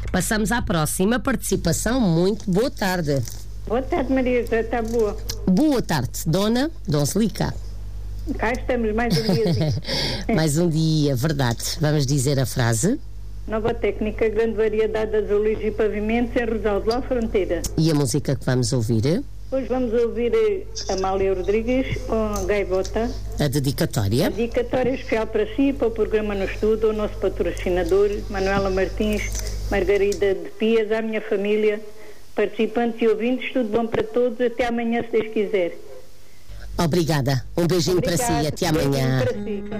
Passamos à próxima participação. Muito boa tarde. Boa tarde, Maria José, está boa? Boa tarde, Dona Donselica. Cá estamos mais um dia. Mais um dia, verdade. Vamos dizer a frase. Nova técnica, grande variedade de azulejos e pavimentos em Rosal de La Fronteira. E a música que vamos ouvir? Hoje vamos ouvir a Amália Rodrigues com Gaivota. A dedicatória. A dedicatória especial para si e para o programa No Estudo, o nosso patrocinador, Manuela Martins, Margarida de Pias, à minha família, participantes e ouvintes, tudo bom para todos. Até amanhã, se Deus quiser. Obrigada. Um beijinho para si. Até amanhã. Beijinho para si.